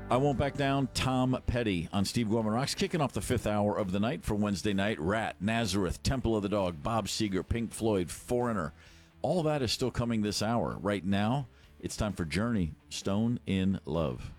I Won't Back Down, Tom Petty on Steve Gorman Rocks, kicking off the fifth hour of the night for Wednesday night. Rat, Nazareth, Temple of the Dog, Bob Seger, Pink Floyd, Foreigner. All that is still coming this hour. Right now, it's time for Journey, Stone in Love.